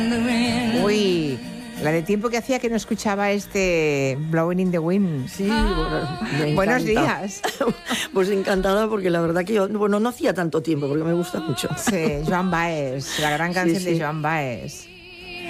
Uy, la de tiempo que hacía que no escuchaba este Blowing in the Wind. Sí, me Buenos encanta. días. Pues encantada, porque la verdad que yo, bueno, no hacía tanto tiempo, porque me gusta mucho. Sí, Joan Baez, la gran canción Sí, sí. de Joan Baez.